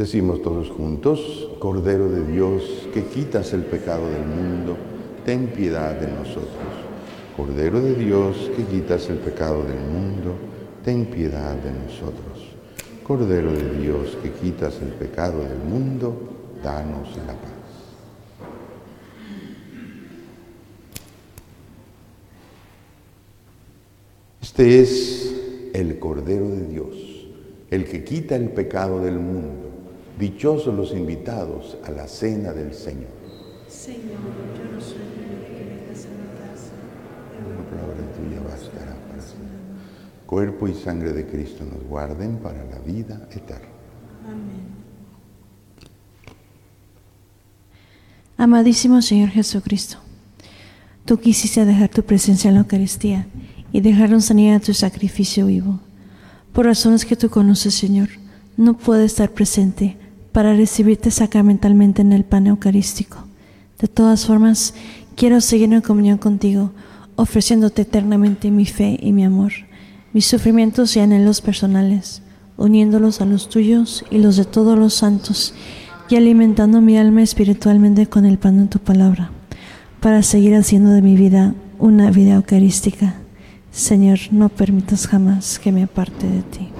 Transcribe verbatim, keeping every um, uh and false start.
Decimos todos juntos: Cordero de Dios, que quitas el pecado del mundo, ten piedad de nosotros. Cordero de Dios, que quitas el pecado del mundo, ten piedad de nosotros. Cordero de Dios, que quitas el pecado del mundo, danos la paz. Este es el Cordero de Dios, el que quita el pecado del mundo. Dichosos los invitados a la cena del Señor. Señor, yo no soy digno de que vengas a mi casa, pero la palabra tuya bastará para siempre. Cuerpo y sangre de Cristo nos guarden para la vida eterna. Amén. Amadísimo Señor Jesucristo, tú quisiste dejar tu presencia en la Eucaristía y dejarnos unir a tu sacrificio vivo. Por razones que tú conoces, Señor, no puedo estar presente para recibirte sacramentalmente en el pan eucarístico. De todas formas, quiero seguir en comunión contigo, ofreciéndote eternamente mi fe y mi amor, mis sufrimientos y anhelos personales, uniéndolos a los tuyos y los de todos los santos, y alimentando mi alma espiritualmente con el pan de tu palabra, para seguir haciendo de mi vida una vida eucarística. Señor, no permitas jamás que me aparte de ti.